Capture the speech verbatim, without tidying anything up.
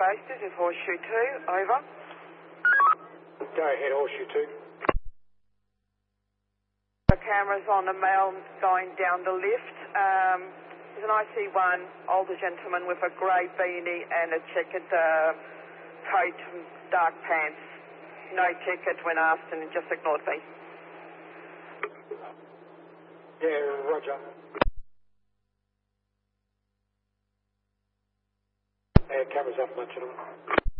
Space, this is Horseshoe two, over. Go ahead, Horseshoe two. The camera's on the mail going down the lift. Um, there's an I C one older gentleman with a grey beanie and a checkered uh, coat and dark pants. No ticket when asked and just ignored me. Yeah, roger. Yeah, camera's up much at all.